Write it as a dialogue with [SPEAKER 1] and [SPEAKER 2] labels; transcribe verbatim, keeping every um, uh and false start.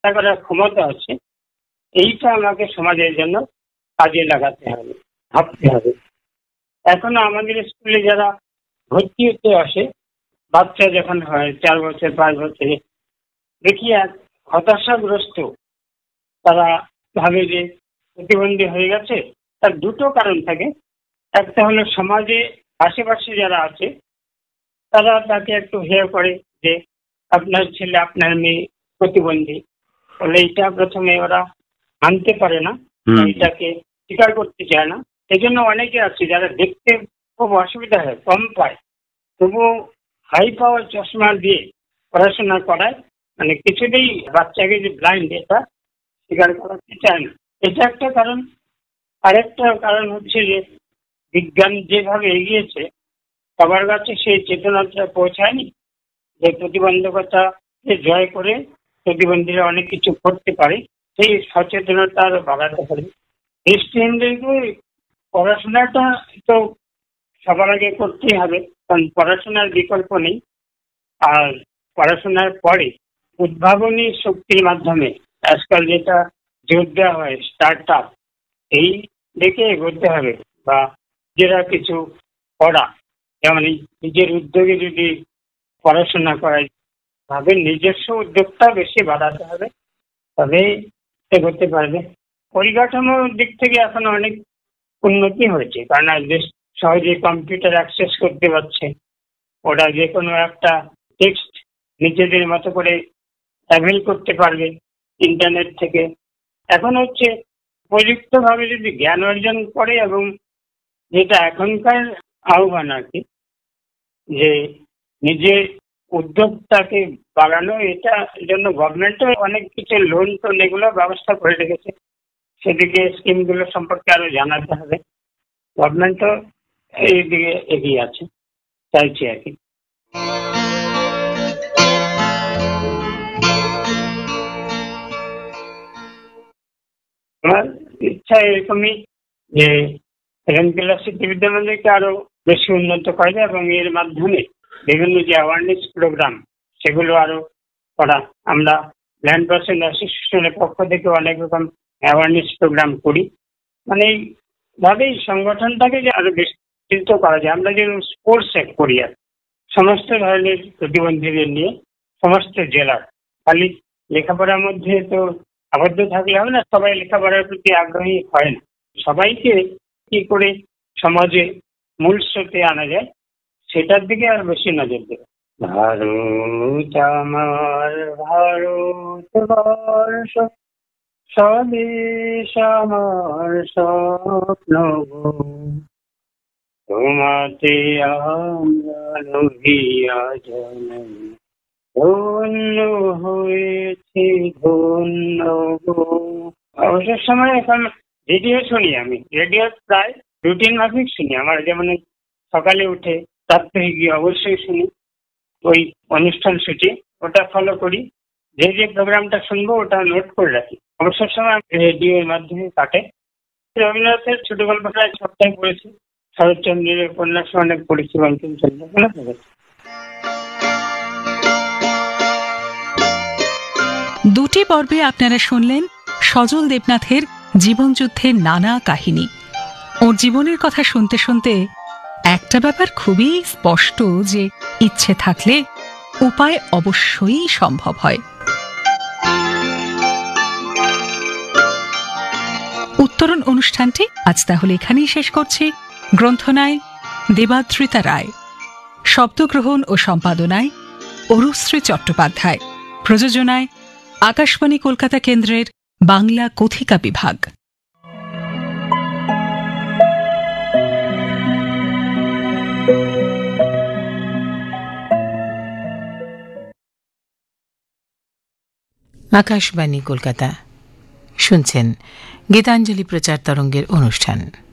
[SPEAKER 1] চিন্তা করার ক্ষমতা আছে, এইটা আমাকে সমাজের জন্য কাজে লাগাতে হবে, ভাবতে হবে। এখনো আমাদের স্কুলে যারা ভর্তি হতে আসে, বাচ্চা যখন হয় চার বছর পাঁচ বছরে, দেখি এক হতাশাগ্রস্ত, তারা ভাবে যে প্রতিবন্ধী হয়ে গেছে। তার দুটো কারণ থাকে। একটা হলো সমাজে আশেপাশে যারা আছে তারা তাকে একটু হেয় করে যে আপনার ছেলে আপনার মেয়ে প্রতিবন্ধী, বলে এইটা প্রথমে ওরা মানতে পারে না, এটাকে স্বীকার করতে চায় না। এই জন্য অনেকে আছে যারা দেখতে খুব অসুবিধা হয়, কম পায়, তবু হাই পাওয়ার চশমা দিয়ে পড়াশোনা করায়, মানে কিছুতেই বাচ্চাকে যে ব্লাইন্ড এটা স্বীকার করাতে চায় না। এটা একটা কারণ। আরেকটা কারণ হচ্ছে যে বিজ্ঞান যেভাবে এগিয়েছে সবার কাছে সেই চেতনাটা পৌঁছায়নি যে প্রতিবন্ধকতাকে জয় করে প্রতিবন্ধীরা অনেক কিছু করতে পারে, সেই সচেতনতা আরো বাড়াতে পারে। দৃষ্টিহীনদেরকে পড়াশোনাটা তো সবার আগে করতেই হবে, কারণ পড়াশোনার বিকল্প নেই। আর পড়াশোনার পরে উদ্ভাবনী শক্তির মাধ্যমে আজকাল যেটা জোর দেওয়া হয় স্টার্ট আপ, এই দেখে এগোতে হবে। বা যারা কিছু করা, যেমন নিজের উদ্যোগে যদি পড়াশোনা করায়, ভাবে নিজস্ব উদ্যোগটা বেশি বাড়াতে হবে, তবেই এগোতে পারবে। পরিকাঠামোর দিক থেকে এখন অনেক উন্নতি হয়েছে, কারণ দেশ সহজে কম্পিউটার অ্যাক্সেস করতে পারছে। ওরা যে কোনো একটা টেক্সট নিজেদের মতো করে অ্যাভেল করতে পারবে ইন্টারনেট থেকে। এখন হচ্ছে উপযুক্তভাবে যদি জ্ঞান অর্জন করে, এবং যেটা এখনকার আহ্বান আর কি, যে নিজের উদ্যোগটাকে বাড়ানো, এটা জন্য গভর্নমেন্টও অনেক কিছু লোন টোন এগুলো ব্যবস্থা করে রেখেছে। সেদিকে স্কিমগুলো সম্পর্কে আরো জানাতে হবে। গভর্নমেন্টও এই দিকে এগিয়ে আছে, চাইছে আর কি। আমার ইচ্ছা এরকমই যে রেঙ্কিলা স্মৃতি বিদ্যামন্দিরকে আরো বেশি উন্নত করা যায়, এবং এর মাধ্যমে বিভিন্ন যে অ্যাওয়ারনেস প্রোগ্রাম সেগুলো আরো করা। আমরা ব্লাইন্ড পার্সন অ্যাসোসিয়েশনের পক্ষ থেকে অনেক রকম অ্যাওয়ারনেস প্রোগ্রাম করি, মানে এইভাবেই সংগঠনটাকে যে আরো বিস্তৃত করা যায়। আমরা যে স্পোর্টস এক করি আর সমস্ত ধরনের প্রতিবন্ধীদের নিয়ে, সমস্ত জেলার, খালি লেখাপড়ার মধ্যে তো আবদ্ধ থাকলে হবে না, সবাই লেখাপড়ার প্রতি আগ্রহী হয় না। সবাইকে কি করে সমাজে মূল স্রোতে আনা যায় সেটার দিকে আর বেশি নজর দেবে। ভারত আমার ভারতবর্ষ, স্বদেশ আমার স্বপ্ন, তোমাতে আমরা নহিয়া জননী, ধন্য হয়েছে ধন্য গো। অবসর সময় এখন রেডিও শুনি, আমি রেডিও প্রায় রুটিন মাফিক শুনি। আমার যেমন সকালে উঠে প্রাত্যহিক গিয়ে অবশ্যই শুনি ওই অনুষ্ঠান সূচি, ওটা ফলো করি। যে যে প্রোগ্রামটা শুনবো ওটা নোট করে রাখি। অবসর সময় রেডিওর মাধ্যমে কাটে। রবীন্দ্রনাথের ছোট গল্প প্রায় সবটাই পড়েছি, শরৎচন্দ্রের উপন্যাস অনেক পড়েছি, বঙ্কিমচন্দ্র, মনে থাকে।
[SPEAKER 2] দুটি পর্বে আপনারা শুনলেন সজল দেবনাথের জীবনযুদ্ধের নানা কাহিনী। ওর জীবনের কথা শুনতে শুনতে একটা ব্যাপার খুবই স্পষ্ট, যে ইচ্ছে থাকলে উপায় অবশ্যই সম্ভব হয়। উত্তরণ অনুষ্ঠানটি আজ তাহলে এখানেই শেষ করছি। গ্রন্থনায় দেবাদ্রিতা রায়, শব্দগ্রহণ ও সম্পাদনায় অরুশ্রী চট্টোপাধ্যায়, প্রযোজনায় আকাশবাণী কলকাতা কেন্দ্রের বাংলা কথিকা বিভাগ।
[SPEAKER 3] আকাশবাণী কলকাতা শুনছেন গীতাঞ্জলি প্রচার তরঙ্গের অনুষ্ঠান।